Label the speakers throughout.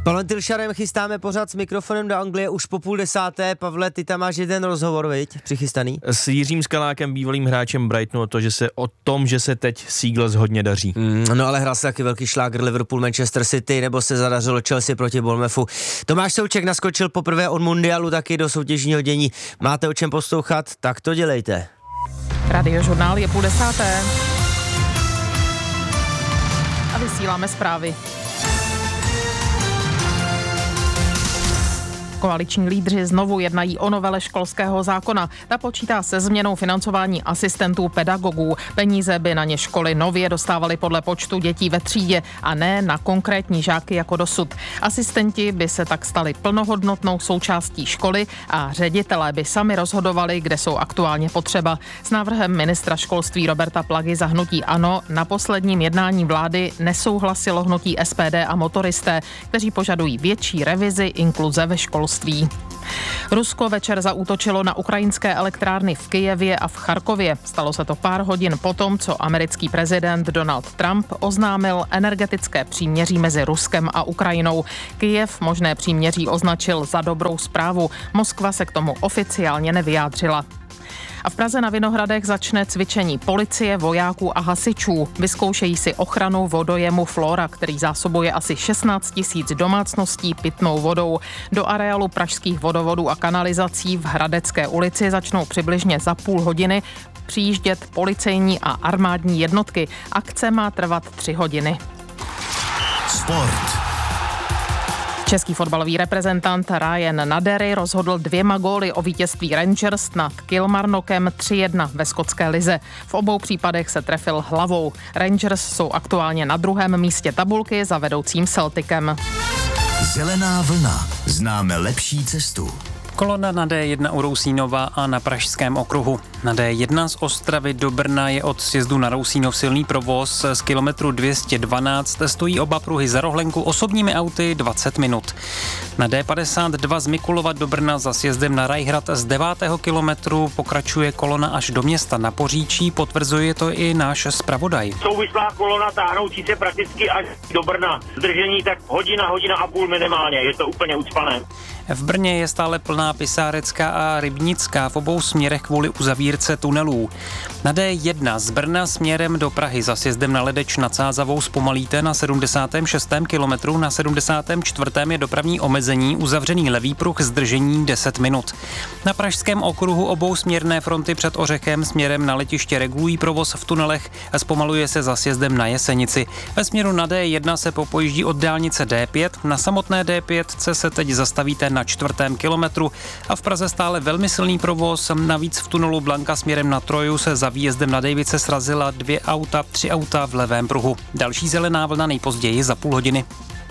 Speaker 1: S Pavlem Tylšarem chystáme pořád s mikrofonem do Anglie už po 9:30. Pavle, ty tam máš jeden rozhovor, viď? Přichystaný?
Speaker 2: S Jiřím Skalákem, bývalým hráčem Brightonu, o tom, že se teď Seagulls hodně daří.
Speaker 1: No ale hrál se taky velký šlágr Liverpool Manchester City, nebo se zadařilo Chelsea proti Bournemouthu. Tomáš Souček naskočil poprvé od mundialu taky do soutěžního dění. Máte o čem poslouchat? Tak to dělejte.
Speaker 3: Radiožurnál je 9:30. A vysíláme zprávy. Koaliční lídři znovu jednají o novele školského zákona. Ta počítá se změnou financování asistentů pedagogů. Peníze by na ně školy nově dostávaly podle počtu dětí ve třídě a ne na konkrétní žáky jako dosud. Asistenti by se tak stali plnohodnotnou součástí školy a ředitelé by sami rozhodovali, kde jsou aktuálně potřeba. S návrhem ministra školství Roberta Plagy za hnutí ANO na posledním jednání vlády nesouhlasilo hnutí SPD a motoristé, kteří požadují větší revizi inkluze ve školství. Rusko večer zaútočilo na ukrajinské elektrárny v Kyjevě a v Charkově. Stalo se to pár hodin potom, co americký prezident Donald Trump oznámil energetické příměří mezi Ruskem a Ukrajinou. Kyjev možné příměří označil za dobrou zprávu. Moskva se k tomu oficiálně nevyjádřila. A v Praze na Vinohradech začne cvičení policie, vojáků a hasičů. Vyzkoušejí si ochranu vodojemu Flora, který zásobuje asi 16 000 domácností pitnou vodou. Do areálu pražských vodovodů a kanalizací v Hradecké ulici začnou přibližně za půl hodiny přijíždět policejní a armádní jednotky. Akce má trvat 3 hodiny.
Speaker 4: Sport.
Speaker 3: Český fotbalový reprezentant Ryan Nadery rozhodl 2 góly o vítězství Rangers nad Kilmarnockem 3-1 ve skotské lize. V obou případech se trefil hlavou. Rangers jsou aktuálně na 2. místě tabulky za vedoucím Celticem.
Speaker 4: Zelená vlna. Známe lepší cestu.
Speaker 5: Kolona na D1 u Rousínova a na Pražském okruhu. Na D1 z Ostravy do Brna je od sjezdu na Rousínov silný provoz. Z kilometru 212 stojí oba pruhy za rohlenku osobními auty 20 minut. Na D52 z Mikulova do Brna za sjezdem na Rajhrad z 9. kilometru pokračuje kolona až do města na Poříčí, potvrzuje to i náš zpravodaj.
Speaker 6: Souvislá kolona táhnoucí se prakticky až do Brna. Zdržení tak hodina a půl minimálně, je to úplně ucpané.
Speaker 5: V Brně je stále plná Pisárecká a Rybnická v obou směrech kvůli uzavírce tunelů. Na D1 z Brna směrem do Prahy za sjezdem na Ledeč nad Sázavou zpomalíte na 76. kilometru, na 74. je dopravní omezení, uzavřený levý pruh, zdržení 10 minut. Na Pražském okruhu obou směrné fronty před Ořechem směrem na letiště regulují provoz v tunelech a zpomaluje se za sjezdem na Jesenici. Ve směru na D1 se popojíždí od dálnice D5, na samotné D5 se teď zastavíte na 4. kilometru a v Praze stále velmi silný provoz. Navíc v tunelu Blanka směrem na Troju se za výjezdem na Dejvice srazila 3 auta v levém pruhu. Další zelená vlna nejpozději za půl hodiny.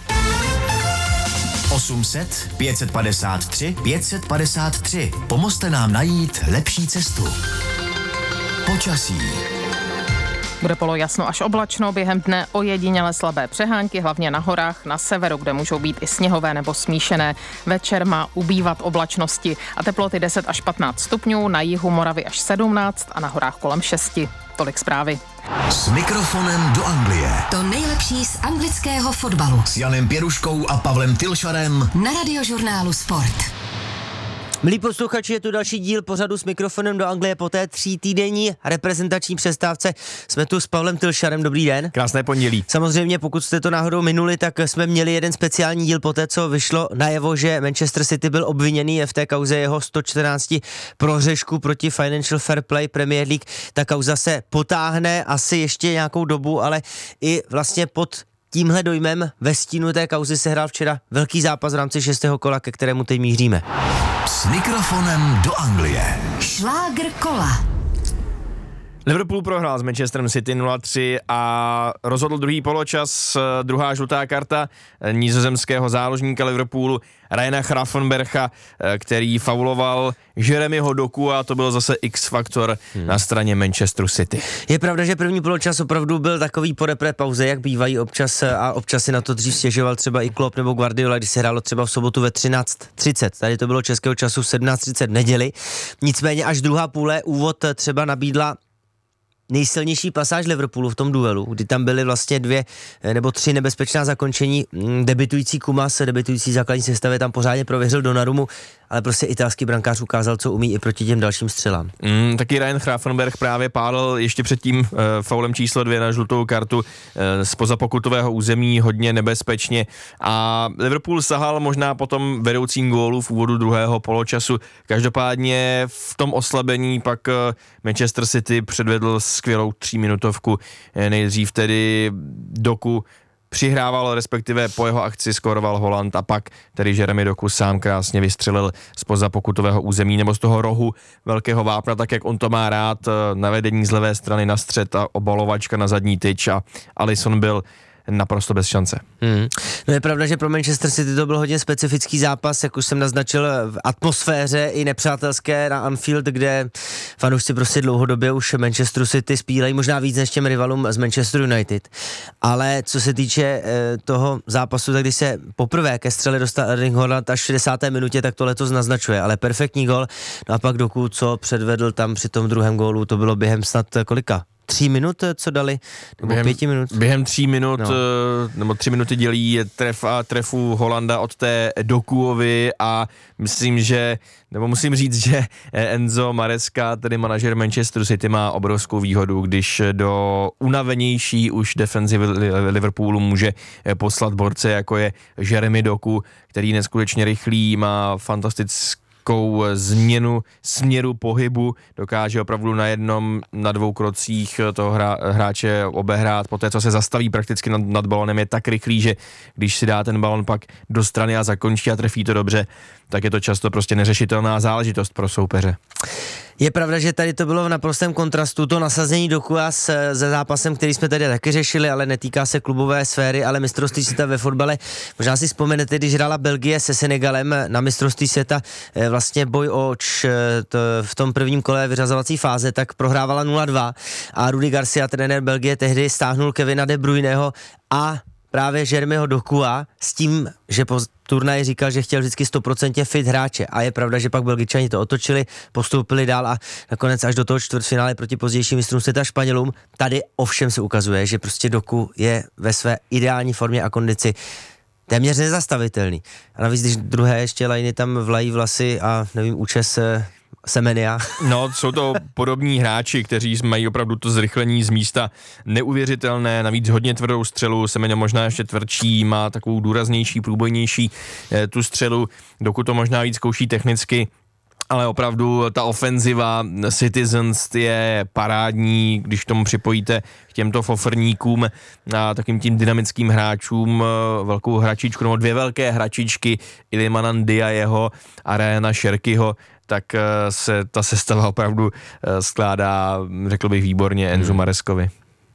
Speaker 4: 800 553 553. Pomozte nám najít lepší cestu. Počasí.
Speaker 3: Bude polojasno až oblačno, během dne ojediněle slabé přehánky, hlavně na horách, na severu, kde můžou být i sněhové nebo smíšené. Večer má ubývat oblačnosti a teploty 10 až 15 stupňů, na jihu Moravy až 17 a na horách kolem 6. Tolik zprávy.
Speaker 4: S mikrofonem do Anglie.
Speaker 7: To nejlepší z anglického fotbalu.
Speaker 4: S Janem Pěruškou a Pavlem Tylšarem.
Speaker 7: Na Radiožurnálu Sport.
Speaker 1: Milí posluchači, je tu další díl pořadu s mikrofonem do Anglie po té 3týdenní reprezentační přestávce. Jsme tu s Pavlem Tylšarem, dobrý den.
Speaker 2: Krásné pondělí.
Speaker 1: Samozřejmě, pokud jste to náhodou minuli, tak jsme měli jeden speciální díl po té, co vyšlo najevo, že Manchester City byl obviněný v té kauze jeho 114 prohřešků proti Financial Fair Play Premier League. Ta kauza se potáhne asi ještě nějakou dobu, ale i vlastně pod tímhle dojmem ve stínu té kauzy se hrál včera velký zápas v rámci 6. kola, ke kterému teď míříme.
Speaker 4: S mikrofonem do Anglie.
Speaker 7: Šlágr kola.
Speaker 2: Liverpool prohrál s Manchesterem City 0-3 a rozhodl druhý poločas, druhá žlutá karta nizozemského záložníka Liverpoolu Ryana Gravenbercha, který fauloval Jeremyho Doku a to byl zase X-faktor na straně Manchesteru City.
Speaker 1: Je pravda, že první poločas opravdu byl takový po repre pauze, jak bývají občas a občas si na to dřív stěžoval třeba i Klopp nebo Guardiola, když se hrálo třeba v sobotu ve 13:30. Tady to bylo českého času 17:30 neděli. Nicméně až druhá půle úvod třeba nabídla nejsilnější pasáž Liverpoolu v tom duelu, kdy tam byly vlastně 2 nebo 3 nebezpečná zakončení. Debitující Kumas, debitující základní sestavě tam pořádně prověřil Donnarumu, ale prostě italský brankář ukázal, co umí i proti těm dalším střelám.
Speaker 2: Taky Ryan Gravenberch právě pálil ještě před tím faulem číslo 2 na žlutou kartu zpoza pokutového území hodně nebezpečně a Liverpool sahal možná potom vedoucím gólu v úvodu druhého poločasu. Každopádně v tom oslabení pak Manchester City předvedl skvělou 3minutovku. Nejdřív tedy Doku přihrával, respektive po jeho akci skoroval Haaland a pak tedy Jeremy Doku sám krásně vystřelil zpoza pokutového území nebo z toho rohu velkého vápna, tak jak on to má rád, navedení z levé strany na střed a obalovačka na zadní tyč a Alisson byl naprosto bez šance.
Speaker 1: No je pravda, že pro Manchester City to byl hodně specifický zápas, jak už jsem naznačil, v atmosféře i nepřátelské na Anfield, kde fanoušci prostě dlouhodobě už Manchesteru City spílejí možná víc než těm rivalům z Manchester United. Ale co se týče toho zápasu, tak když se poprvé ke střele dostal Erling Haaland až v 60. minutě, tak to letos naznačuje, ale perfektní gol. No a pak Doku, co předvedl tam při tom druhém gólu, to bylo během snad kolika? 3 minut, co dali? Nebo 5 minut?
Speaker 2: Během 3 minut, nebo 3 minuty dělí trefu Holanda od té Dokuovi a myslím musím říct, že Enzo Maresca, tedy manažer Manchesteru City, má obrovskou výhodu, když do unavenější už defenzivy Liverpoolu může poslat borce, jako je Jeremy Doku, který neskutečně rychlý, má fantastickou změnu směru pohybu, dokáže opravdu na 2 krocích toho hráče obehrát, poté co se zastaví prakticky nad balonem, je tak rychlý, že když si dá ten balon pak do strany a zakončí a trefí to dobře, tak je to často prostě neřešitelná záležitost pro soupeře.
Speaker 1: Je pravda, že tady to bylo v naprostém kontrastu, to nasazení Dokua se zápasem, který jsme tady taky řešili, ale netýká se klubové sféry, ale mistrovství světa ve fotbale. Možná si vzpomenete, když hrála Belgie se Senegalem na mistrovství světa, vlastně boj v tom prvním kole vyřazovací fáze, tak prohrávala 0-2 a Rudi Garcia, trenér Belgie, tehdy stáhnul Kevina De Bruyneho a právě Jeremyho Dokua s tím, že po turnaji říkal, že chtěl vždycky 100% fit hráče a je pravda, že pak Belgičani to otočili, postoupili dál a nakonec až do toho čtvrtfinále proti pozdějším mistrům světa Španělům. Tady ovšem se ukazuje, že prostě Doku je ve své ideální formě a kondici téměř nezastavitelný. A navíc, když druhé ještě lajny tam vlají vlasy a nevím, účes Semenia.
Speaker 2: No, jsou to podobní hráči, kteří mají opravdu to zrychlení z místa neuvěřitelné, navíc hodně tvrdou střelu, Semenia možná ještě tvrdší, má takovou důraznější, průbojnější tu střelu, dokud to možná víc zkouší technicky, ale opravdu ta ofenziva Citizens je parádní, když tomu připojíte k těmto fofrníkům a takým tím dynamickým hráčům velkou hračičku, nebo 2 velké hračičky, Ilimana Ndiayeho a Ryana Cherkyho, tak se ta sestava opravdu skládá, řekl bych, výborně Enzu Marescovi.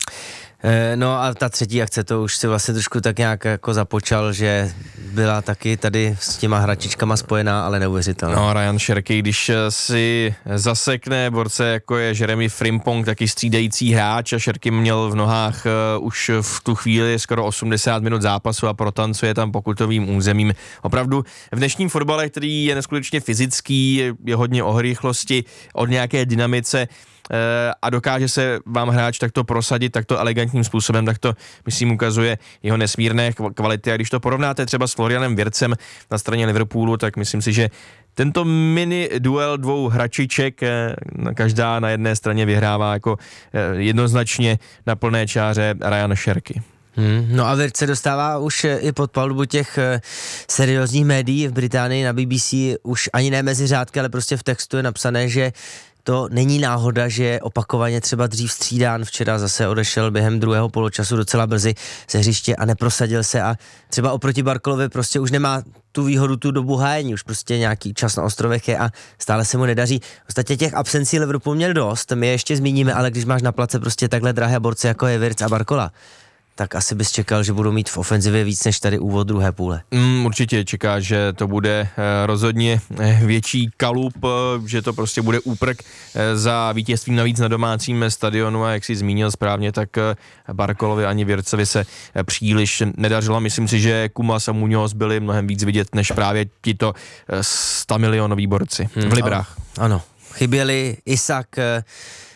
Speaker 1: No a ta třetí akce, to už si vlastně trošku tak nějak jako započal, že byla taky tady s těma hračičkama spojená, ale neuvěřitelná.
Speaker 2: No, Ryan Cherky, když si zasekne borce, jako je Jeremy Frimpong, taky střídající hráč a Cherky měl v nohách už v tu chvíli skoro 80 minut zápasu a protancuje tam pokutovým územím. Opravdu v dnešním fotbale, který je neskutečně fyzický, je hodně o rychlosti, od nějaké dynamice, a dokáže se vám hráč takto prosadit, takto elegantním způsobem, tak to, myslím, ukazuje jeho nesmírné kvality. A když to porovnáte třeba s Florianem Wirtzem na straně Liverpoolu, tak myslím si, že tento mini duel 2 hračiček, každá na jedné straně vyhrává jako jednoznačně na plné čáře Ryan Cherky.
Speaker 1: No a Wirtz se dostává už i pod palubu těch seriózních médií v Británii na BBC, už ani ne mezi řádky, ale prostě v textu je napsané, že to není náhoda, že opakovaně třeba dřív střídán, včera zase odešel během druhého poločasu docela brzy ze hřiště a neprosadil se a třeba oproti Barkolovi prostě už nemá tu výhodu, tu dobu hájení, už prostě nějaký čas na ostrovech je a stále se mu nedaří. Ostatně těch absencí Liverpool měl dost, my je ještě zmíníme, ale když máš na place prostě takhle drahé borce jako je Wirtz a Barcola, tak asi bys čekal, že budou mít v ofenzivě víc než tady úvod druhé půle.
Speaker 2: Určitě čeká, že to bude rozhodně větší kalup, že to prostě bude úprk za vítězstvím navíc na domácím stadionu a jak jsi zmínil správně, tak Barkolovi ani Wirtzovi se příliš nedařilo. Myslím si, že Kumas a Muñoz byli mnohem víc vidět než právě tito 100 milionoví borci v librách.
Speaker 1: Ano, chyběli Isak,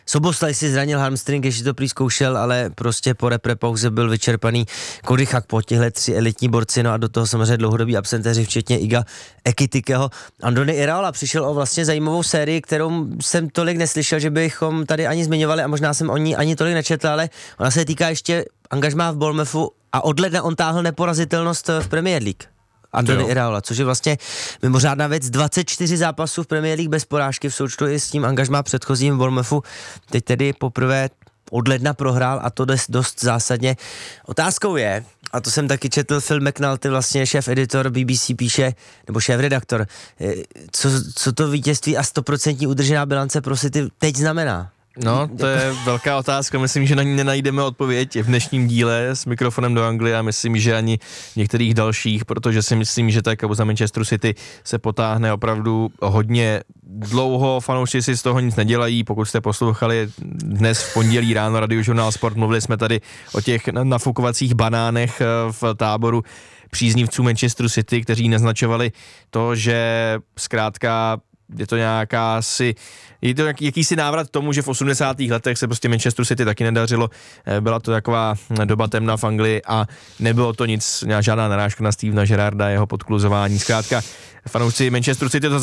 Speaker 1: Soboslaj si zranil hamstring, když to prý zkoušel, ale prostě po reprepauze byl vyčerpaný. Cody Gakpo, tihle 3 elitní borci, no a do toho samozřejmě dlouhodobí absentéři, včetně Iga Ekitikeho. Andoni Iraola přišel o vlastně zajímavou sérii, kterou jsem tolik neslyšel, že bychom tady ani zmiňovali a možná jsem o ní ani tolik nečetl, ale ona se týká ještě angažmá v Bournemouthu a od ledna on táhl neporazitelnost v Premier League. Andoni Iraola, což je vlastně mimořádná věc, 24 zápasů v Premier League bez porážky v součtu i s tím angažmá předchozím v Bournemouthu. Teď tedy poprvé od ledna prohrál a to dost zásadně. Otázkou je, a to jsem taky četl, Phil McNulty, vlastně šéf-editor BBC píše, nebo šéf-redaktor, co to vítězství a 100% udržená bilance pro City teď znamená?
Speaker 2: No, to je velká otázka, myslím, že na ní nenajdeme odpověď v dnešním díle s mikrofonem do Anglie a myslím, že ani některých dalších, protože si myslím, že ta kauza Manchesteru City se potáhne opravdu hodně dlouho, fanoušci si z toho nic nedělají, pokud jste poslouchali dnes v pondělí ráno Radiožurnál Sport, mluvili jsme tady o těch nafukovacích banánech v táboru příznivců Manchesteru City, kteří naznačovali to, že zkrátka je to jakýsi návrat k tomu, že v 80. letech se prostě Manchesteru City taky nedařilo. Byla to taková doba temna v Anglii a nebylo to nic, žádná narážka na Stevena Gerrarda, jeho podkluzování. Zkrátka fanoušci Manchesteru City to